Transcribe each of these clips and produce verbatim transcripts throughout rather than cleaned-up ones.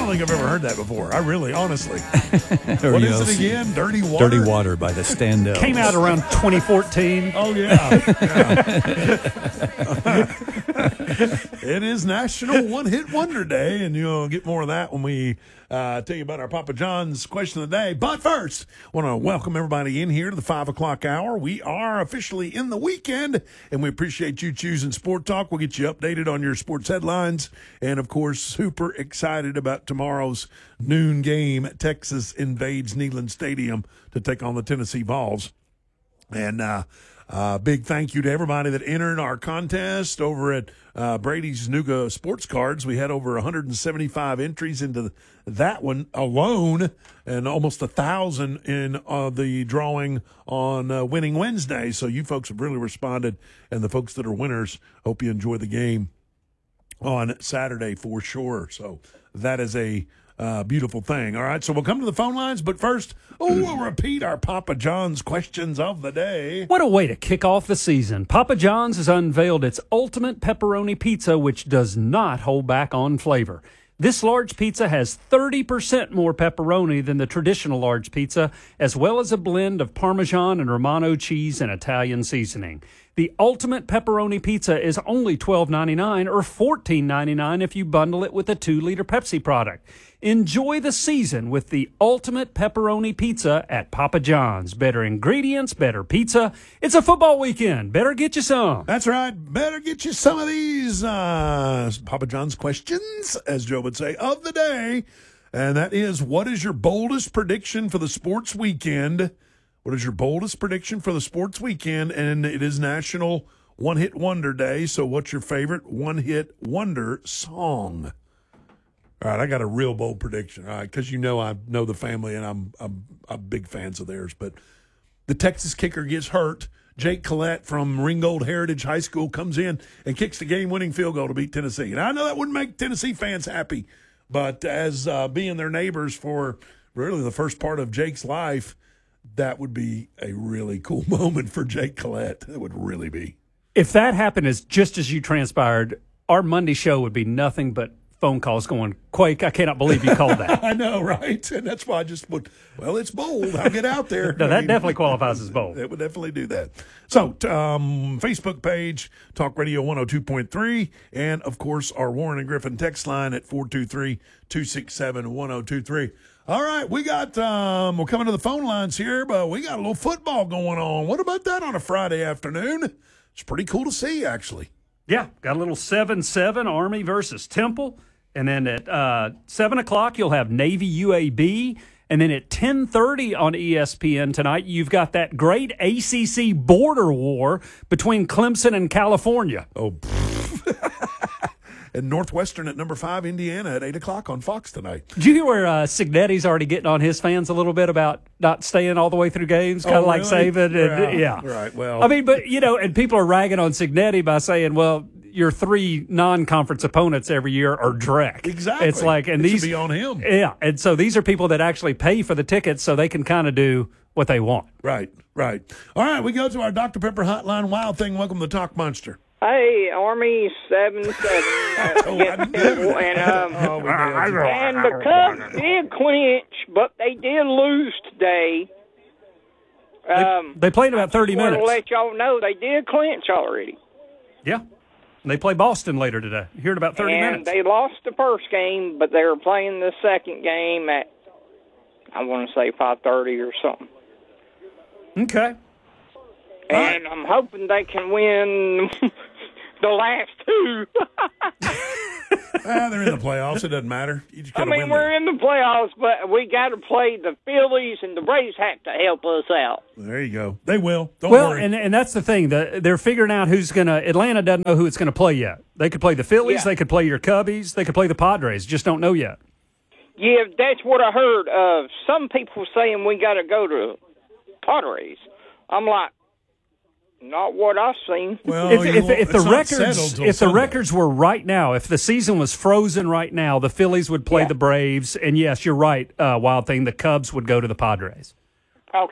don't think I've ever heard that before. I really, honestly. Or, What you is know, it again? Dirty Water? Dirty Water by the Standells. Came out around twenty fourteen. Oh, yeah. yeah. It is National One Hit Wonder Day, and you'll get more of that when we uh, tell you about our Papa John's question of the day. But first, I want to welcome everybody in here to the five o'clock hour. We are officially in the weekend, and we appreciate you choosing Sport Talk. We'll get you updated on your sports headlines, and, of course, super excited about tomorrow's noon game. Texas invades Neyland Stadium to take on the Tennessee Vols. And uh, uh, big thank you to everybody that entered our contest over at uh, Brady's Nuga Sports Cards. We had over one hundred seventy-five entries into that one alone, and almost a thousand in uh, the drawing on uh, Winning Wednesday. So you folks have really responded, and the folks that are winners, hope you enjoy the game on Saturday for sure. So that is a Uh, beautiful thing. All right, so we'll come to the phone lines, but first, oh, we'll repeat our Papa John's questions of the day. What a way to kick off the season. Papa John's has unveiled its ultimate pepperoni pizza, which does not hold back on flavor. This large pizza has thirty percent more pepperoni than the traditional large pizza, as well as a blend of Parmesan and Romano cheese and Italian seasoning. The ultimate pepperoni pizza is only twelve ninety-nine or fourteen ninety-nine if you bundle it with a two liter Pepsi product. Enjoy the season with the ultimate pepperoni pizza at Papa John's. Better ingredients, better pizza. It's a football weekend. Better get you some. That's right. Better get you some of these uh, Papa John's questions, as Joe would say, of the day. And that is, what is your boldest prediction for the sports weekend? What is your boldest prediction for the sports weekend? And it is National One Hit Wonder Day. So what's your favorite one hit wonder song? All right, I got a real bold prediction, all right, because you know I know the family and I'm, I'm I'm big fans of theirs. But the Texas kicker gets hurt. Jake Collette from Ringgold Heritage High School comes in and kicks the game-winning field goal to beat Tennessee. And I know that wouldn't make Tennessee fans happy, but as uh, being their neighbors for really the first part of Jake's life, that would be a really cool moment for Jake Collette. That would really be. If that happened as just as you transpired, our Monday show would be nothing but phone calls going, Quake, I cannot believe you called that. I know, right? And that's why I just would, well, it's bold. I'll get out there. No, that I mean, definitely qualifies as bold. It would definitely do that. So, um, Facebook page, Talk Radio one oh two point three, and, of course, our Warren and Griffin text line at four two three, two six seven, one oh two three. All right, we got, um, we're coming to the phone lines here, but we got a little football going on. What about that on a Friday afternoon? It's pretty cool to see, actually. Yeah, got a little seven seven Army versus Temple. And then at uh, seven o'clock, you'll have Navy U A B. And then at ten thirty on E S P N tonight, you've got that great A C C border war between Clemson and California. Oh, and Northwestern at number five, Indiana at eight o'clock on Fox tonight. Did you hear where uh, Signetti's already getting on his fans a little bit about not staying all the way through games, kind of oh, like really? Saban? And, yeah, yeah. Right, well. I mean, but, you know, and people are ragging on Signetti by saying, well, your three non-conference opponents every year are Drek. Exactly. It's like, and it these should be on him. Yeah, and so these are people that actually pay for the tickets so they can kind of do what they want. Right, right. All right, we go to our Doctor Pepper hotline. Wild Thing, welcome to Talk Monster. Hey, Army seven seven. Uh, Oh, yeah, I knew it. and, um, Oh, we nailed you. and the Cubs did clinch, but they did lose today. Um, They played about thirty I want minutes. to let y'all know they did clinch already. Yeah. And they play Boston later today. Here in about thirty and minutes. they lost the first game, but they were playing the second game at, I want to say five thirty or something. Okay. And I'm hoping they can win the last two. Ah, they're in the playoffs. It doesn't matter. You just I gotta mean, win we're them. in the playoffs, but we got to play the Phillies, and the Braves have to help us out. There you go. They will. Don't Well, worry. and and that's the thing. The, they're figuring out who's going to – Atlanta doesn't know who it's going to play yet. They could play the Phillies. Yeah. They could play your Cubbies. They could play the Padres. Just don't know yet. Yeah, that's what I heard. Uh, some people saying we got to go to Padres. I'm like, not what I've seen. well, if you if, won't- if the it's not settled records till if the Sunday. records were right now, if the season was frozen right now, the Phillies would play Yeah. the Braves, and yes, you're right, uh, Wild Thing, the Cubs would go to the Padres. Okay.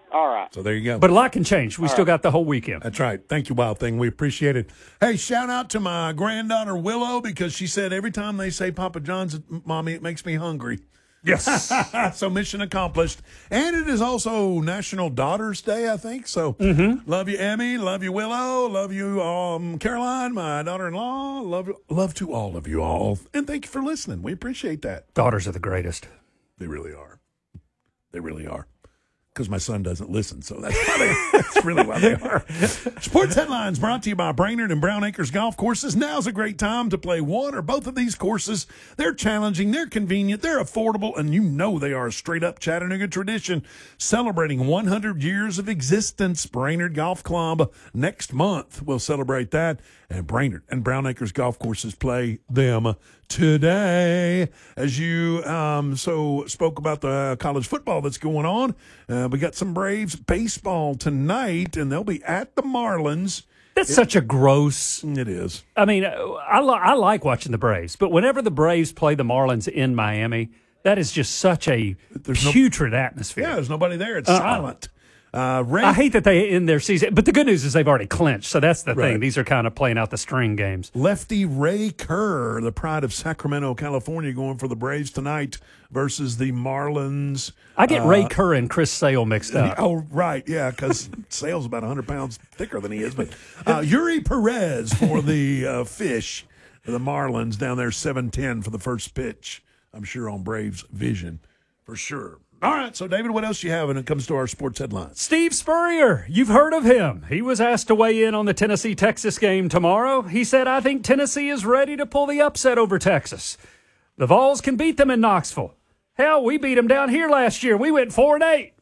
All right. So there you go. But a lot can change. We All still right. got the whole weekend. That's right. Thank you, Wild Thing. We appreciate it. Hey, shout out to my granddaughter, Willow, because she said every time they say Papa John's, Mommy, it makes me hungry. Yes. So mission accomplished. And it is also National Daughters Day, I think. So love you, Emmy. Love you, Willow. Love you, um, Caroline, my daughter-in-law. Love, love to all of you all. And thank you for listening. We appreciate that. Daughters are the greatest. They really are. They really are. Because my son doesn't listen, so that's why they, that's really why they are. Sports Headlines brought to you by Brainerd and Brown Acres Golf Courses. Now's a great time to play one or both of these courses. They're challenging, they're convenient, they're affordable, and you know they are a straight-up Chattanooga tradition. Celebrating one hundred years of existence, Brainerd Golf Club next month will celebrate that. And Brainerd and Brown Acres Golf Courses play them today. As you um, so spoke about the college football that's going on, uh, we got some Braves baseball tonight, and they'll be at the Marlins. That's such a gross. It is. I mean, I, li- I like watching the Braves, but whenever the Braves play the Marlins in Miami, that is just such a There's no- putrid atmosphere. Yeah, there's nobody there. It's Uh-uh. silent. Uh, Ray, I hate that they end their season, but the good news is they've already clinched, so that's the Right. thing. These are kind of playing out the string games. Lefty Ray Kerr, the pride of Sacramento, California, going for the Braves tonight versus the Marlins. I get Ray Kerr and Chris Sale mixed up. Oh, right, yeah, because Sale's about one hundred pounds thicker than he is. But uh, Yuri Perez for the uh, Fish, the Marlins down there, seven ten for the first pitch, I'm sure on Braves Vision, for sure. All right, so David, what else do you have when it comes to our sports headlines? Steve Spurrier, you've heard of him. He was asked to weigh in on the Tennessee-Texas game tomorrow. He said, I think Tennessee is ready to pull the upset over Texas. The Vols can beat them in Knoxville. Hell, we beat them down here last year. We went four and eight.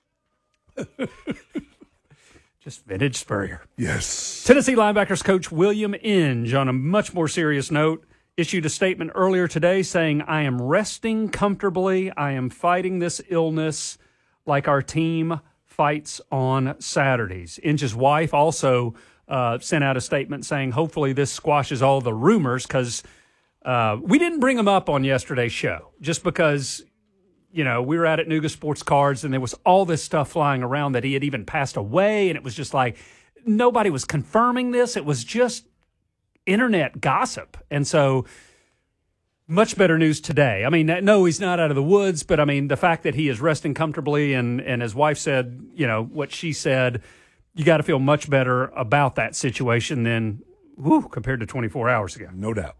Just vintage Spurrier. Yes. Tennessee linebackers coach William Inge, on a much more serious note, issued a statement earlier today saying, I am resting comfortably. I am fighting this illness like our team fights on Saturdays. Inge's wife also uh, sent out a statement saying, hopefully this squashes all the rumors, because uh, we didn't bring him up on yesterday's show just because, you know, we were out at Nuga Sports Cards and there was all this stuff flying around that he had even passed away. And it was just like, nobody was confirming this. It was just internet gossip. And so much better news today. I mean, no, he's not out of the woods, but I mean, the fact that he is resting comfortably and, and his wife said, you know, what she said, you got to feel much better about that situation than, whew, compared to twenty-four hours ago. No doubt.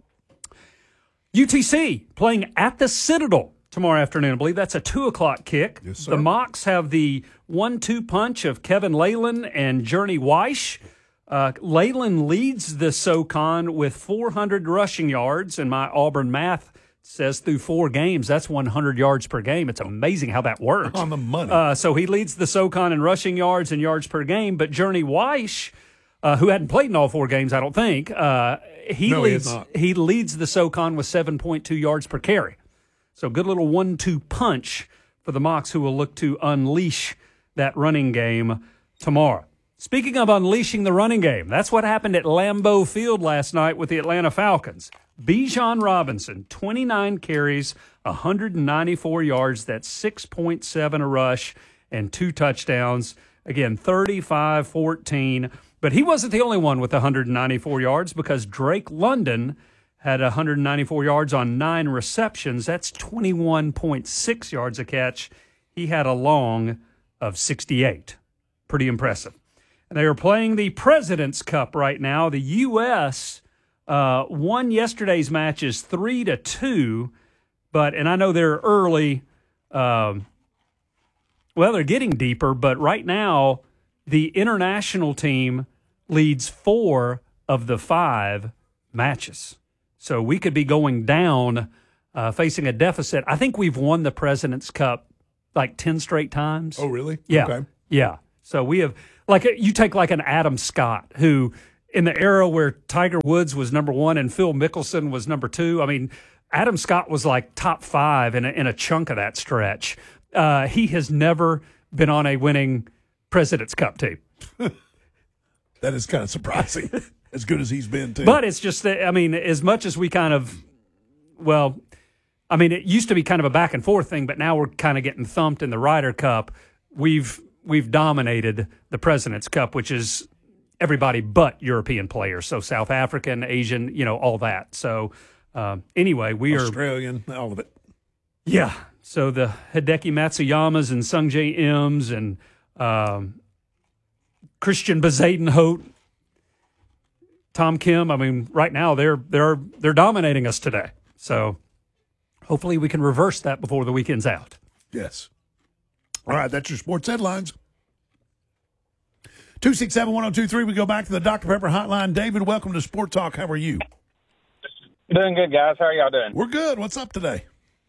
U T C playing at the Citadel tomorrow afternoon. I believe that's a two o'clock kick. Yes, sir. The Mocs have the one two punch of Kevin Leyland and Journey Weish. Uh, Leyland leads the SoCon with four hundred rushing yards, and my Auburn math says through four games, that's one hundred yards per game. It's amazing how that works. On the money. Uh, so he leads the SoCon in rushing yards and yards per game, but Journey Weish, uh, who hadn't played in all four games, I don't think, uh, he No, he leads has not. he leads the SoCon with seven point two yards per carry. So good little one two punch for the Mocs, who will look to unleash that running game tomorrow. Speaking of unleashing the running game, that's what happened at Lambeau Field last night with the Atlanta Falcons. Bijan Robinson, twenty-nine carries, one hundred ninety-four yards. That's six point seven a rush and two touchdowns. Again, thirty-five fourteen. But he wasn't the only one with one hundred ninety-four yards, because Drake London had one hundred ninety-four yards on nine receptions. That's twenty-one point six yards a catch. He had a long of sixty-eight. Pretty impressive. And they are playing the President's Cup right now. The U S uh, won yesterday's matches three to two, but and I know they're early. Um, well, they're getting deeper, but right now the international team leads four of the five matches. So we could be going down, uh, facing a deficit. I think we've won the President's Cup like ten straight times. Oh, really? Yeah. Okay. Yeah. So we have, like, you take like an Adam Scott, who in the era where Tiger Woods was number one and Phil Mickelson was number two, I mean, Adam Scott was like top five in a, in a chunk of that stretch. Uh, he has never been on a winning President's Cup team. That is kind of surprising, as good as he's been, too. But it's just that, I mean, as much as we kind of, well, I mean, it used to be kind of a back and forth thing, but now we're kind of getting thumped in the Ryder Cup. We've we've dominated the President's Cup, which is everybody but European players. So South African, Asian, you know, all that. So uh, anyway, we are Australian, all of it. Yeah. So the Hideki Matsuyamas and Sungjae Ims and um, Christian Bezadenhout, Tom Kim. I mean, right now they're they're they're dominating us today. So hopefully we can reverse that before the weekend's out. Yes. All right, that's your sports headlines. two six seven, one oh two three. We go back to the Doctor Pepper hotline. David, welcome to Sport Talk. How are you? Doing good, guys. How are y'all doing? We're good. What's up today?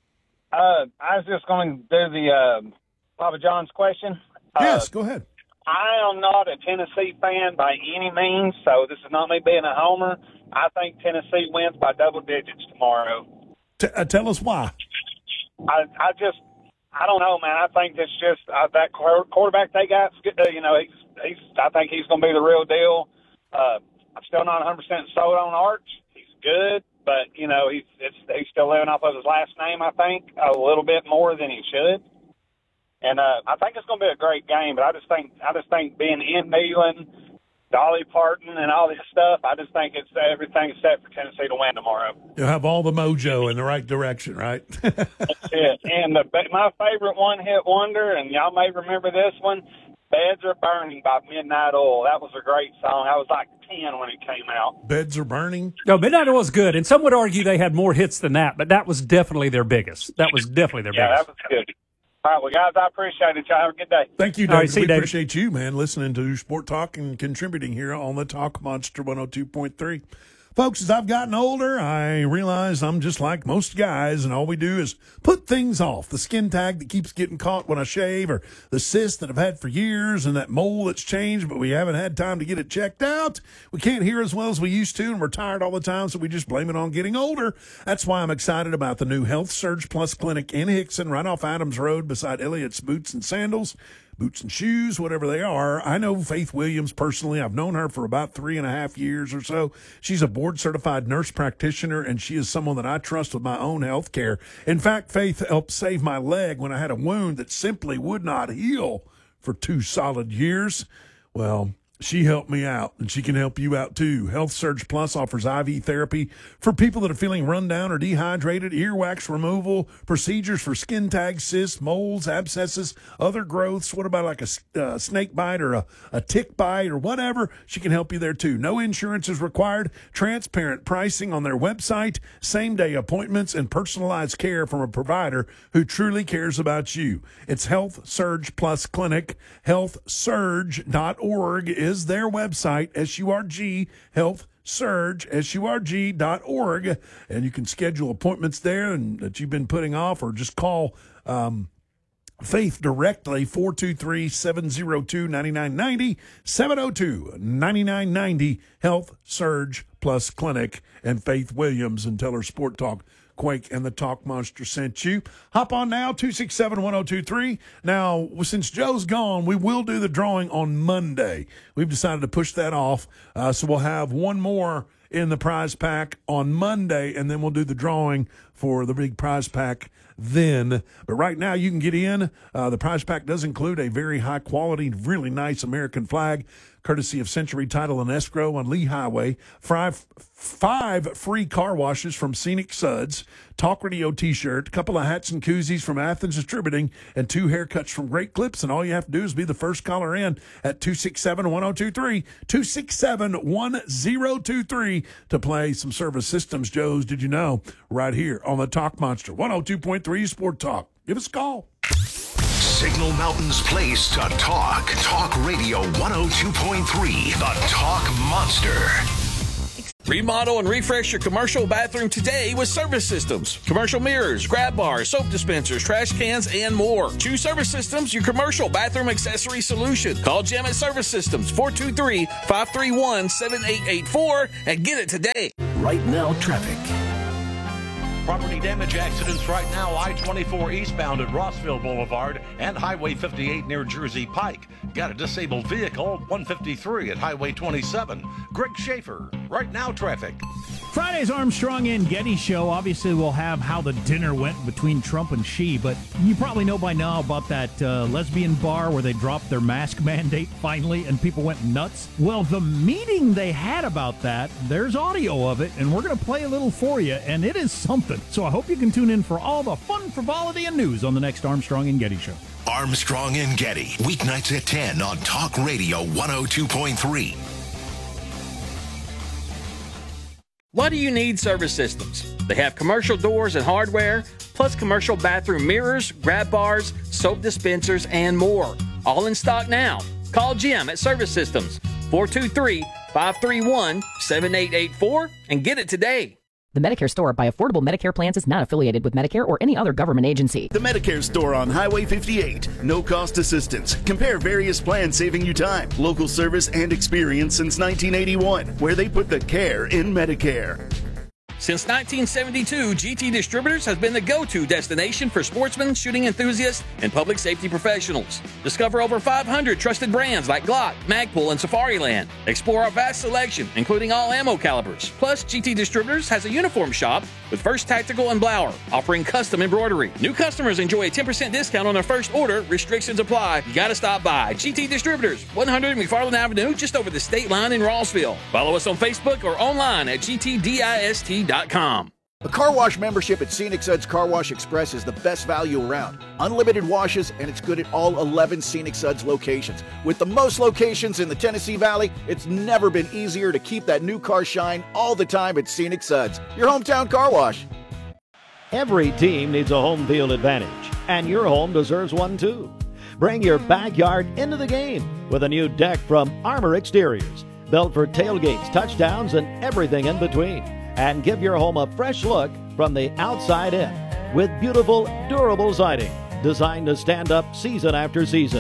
Uh, I was just going to do the uh, Papa John's question. Yes, uh, go ahead. I am not a Tennessee fan by any means, so this is not me being a homer. I think Tennessee wins by double digits tomorrow. T- uh, tell us why. I, I just, I don't know, man. I think it's just uh, that quarterback they got. Uh, you know, he's, he's. I think he's going to be the real deal. Uh, I'm still not one hundred percent sold on Arch. He's good, but you know, he's it's, he's still living off of his last name. I think a little bit more than he should. And uh, I think it's going to be a great game. But I just think, I just think being in Neyland, Dolly Parton, and all this stuff, I just think it's everything's set for Tennessee to win tomorrow. You'll have all the mojo in the right direction, right? That's it. And the, my favorite one-hit wonder, and y'all may remember this one, Beds Are Burning by Midnight Oil. That was a great song. I was like ten when it came out. Beds Are Burning? No, Midnight Oil was good, and some would argue they had more hits than that, but that was definitely their biggest. That was definitely their yeah, biggest. Yeah, that was good. All right, well, guys, I appreciate it. Y'all have a good day. Thank you, David. All right, see we you, David. appreciate you, man, listening to Sport Talk and contributing here on the Talk Monster one oh two point three. Folks, as I've gotten older, I realize I'm just like most guys, and all we do is put things off. The skin tag that keeps getting caught when I shave, or the cyst that I've had for years, and that mole that's changed, but we haven't had time to get it checked out. We can't hear as well as we used to, and we're tired all the time, so we just blame it on getting older. That's why I'm excited about the new Health Surge Plus Clinic in Hickson, right off Adams Road beside Elliott's Boots and Sandals. Boots and shoes, whatever they are. I know Faith Williams personally. I've known her for about three and a half years or so. She's a board-certified nurse practitioner, and she is someone that I trust with my own health care. In fact, Faith helped save my leg when I had a wound that simply would not heal for two solid years. Well, she helped me out, and she can help you out too. Health Surge Plus offers I V therapy for people that are feeling run down or dehydrated, earwax removal, procedures for skin tags, cysts, moles, abscesses, other growths. What about like a uh, snake bite or a, a tick bite or whatever? She can help you there too. No insurance is required. Transparent pricing on their website, same-day appointments, and personalized care from a provider who truly cares about you. It's Health Surge Plus Clinic. health surge dot org is their website, S U R G, Health Surge, S U R G dot org, and you can schedule appointments there and that you've been putting off, or just call um, Faith directly, four two three, seven oh two, nine nine nine oh, seven oh two, nine nine nine oh, Health Surge Plus Clinic, and Faith Williams, and tell her Sport Talk Quake and the Talk Monster sent you. Hop on now, two six seven, one oh two three. Now, since Joe's gone, we will do the drawing on Monday. We've decided to push that off, uh, so we'll have one more in the prize pack on Monday, and then we'll do the drawing for the big prize pack then. But right now, you can get in. Uh, the prize pack does include a very high-quality, really nice American flag, courtesy of Century Title and Escrow on Lee Highway. Five, five free car washes from Scenic Suds, Talk Radio T-shirt, a couple of hats and koozies from Athens Distributing, and two haircuts from Great Clips. And all you have to do is be the first caller in at two six seven, one oh two three, two six seven, one oh two three to play some Service Systems Joe's Did You Know right here on the Talk Monster one oh two point three Sport Talk. Give us a call. Signal Mountain's place to talk. Talk Radio one oh two point three, the Talk Monster. Remodel and refresh your commercial bathroom today with Service Systems. Commercial mirrors, grab bars, soap dispensers, trash cans, and more. Choose Service Systems, your commercial bathroom accessory solution. Call Jim at Service Systems, four two three, five three one, seven eight eight four, and get it today. Right now, traffic. Property damage accidents right now, I twenty-four eastbound at Rossville Boulevard and Highway fifty-eight near Jersey Pike. Got a disabled vehicle, one fifty-three at Highway twenty-seven. Greg Schaefer, right now traffic. Friday's Armstrong and Getty show. Obviously, we'll have how the dinner went between Trump and Xi, but you probably know by now about that uh, lesbian bar where they dropped their mask mandate finally and people went nuts. Well, the meeting they had about that, there's audio of it, and we're going to play a little for you, and it is something. So I hope you can tune in for all the fun, frivolity, and news on the next Armstrong and Getty show. Armstrong and Getty, weeknights at ten on Talk Radio one oh two point three. Why do you need Service Systems? They have commercial doors and hardware, plus commercial bathroom mirrors, grab bars, soap dispensers, and more. All in stock now. Call Jim at Service Systems, four two three, five three one, seven eight eight four, and get it today. The Medicare Store by Affordable Medicare Plans is not affiliated with Medicare or any other government agency. The Medicare Store on Highway fifty-eight. No cost assistance. Compare various plans saving you time. Local service and experience since nineteen eighty-one, where they put the care in Medicare. Since nineteen seventy-two, G T Distributors has been the go-to destination for sportsmen, shooting enthusiasts, and public safety professionals. Discover over five hundred trusted brands like Glock, Magpul, and Safariland. Explore our vast selection, including all ammo calibers. Plus, G T Distributors has a uniform shop with First Tactical and Blower, offering custom embroidery. New customers enjoy a ten percent discount on their first order. Restrictions apply. You gotta stop by. G T Distributors, one hundred McFarland Avenue, just over the state line in Rossville. Follow us on Facebook or online at G T dist dot com. A car wash membership at Scenic Suds Car Wash Express is the best value around. Unlimited washes, and it's good at all eleven Scenic Suds locations. With the most locations in the Tennessee Valley, it's never been easier to keep that new car shine all the time at Scenic Suds, your hometown car wash. Every team needs a home field advantage, and your home deserves one too. Bring your backyard into the game with a new deck from Armor Exteriors, built for tailgates, touchdowns, and everything in between. And give your home a fresh look from the outside in with beautiful, durable siding designed to stand up season after season.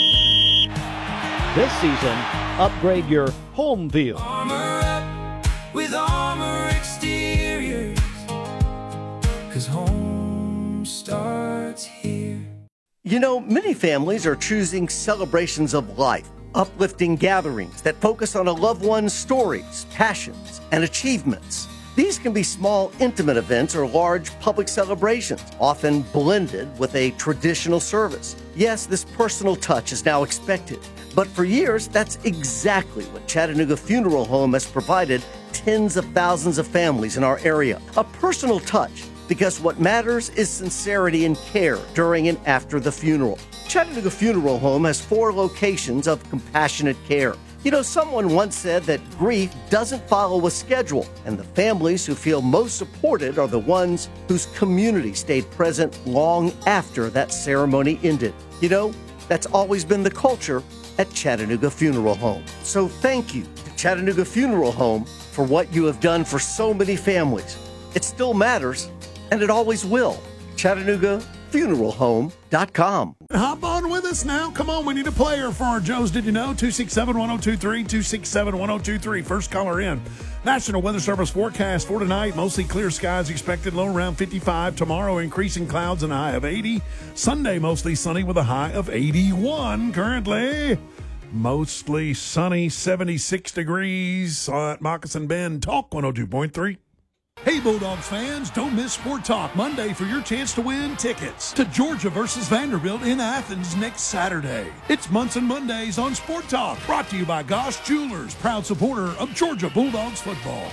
This season, upgrade your home field. Armor up with Armor Exteriors, 'cause home starts here. You know, many families are choosing celebrations of life, uplifting gatherings that focus on a loved one's stories, passions, and achievements. These can be small, intimate events or large public celebrations, often blended with a traditional service. Yes, this personal touch is now expected, but for years, that's exactly what Chattanooga Funeral Home has provided tens of thousands of families in our area. A personal touch, because what matters is sincerity and care during and after the funeral. Chattanooga Funeral Home has four locations of compassionate care. You know, someone once said that grief doesn't follow a schedule, and the families who feel most supported are the ones whose community stayed present long after that ceremony ended. You know, that's always been the culture at Chattanooga Funeral Home. So thank you to Chattanooga Funeral Home for what you have done for so many families. It still matters, and it always will. Chattanooga Funeral Home dot com. Hop on with us now. Come on, we need a player for our Joe's Did You Know? two six seven, one oh two three, two six seven, one oh two three. First caller in. National Weather Service forecast for tonight. Mostly clear skies expected, low around fifty-five. Tomorrow, increasing clouds and a high of eighty. Sunday, mostly sunny with a high of eighty-one. Currently, mostly sunny, seventy-six degrees at Moccasin Bend. Talk one oh two point three. Hey, Bulldogs fans, don't miss Sport Talk Monday for your chance to win tickets to Georgia versus Vanderbilt in Athens next Saturday. It's Munson Mondays on Sport Talk, brought to you by Goss Jewelers, proud supporter of Georgia Bulldogs football.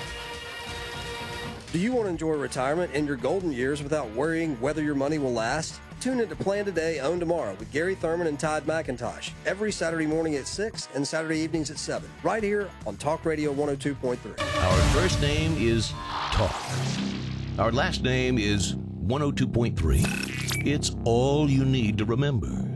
Do you want to enjoy retirement in your golden years without worrying whether your money will last? Tune in to Plan Today, Own Tomorrow with Gary Thurman and Todd McIntosh every Saturday morning at six and Saturday evenings at seven, right here on Talk Radio one oh two point three. Our first name is Talk. Our last name is one oh two point three. It's all you need to remember.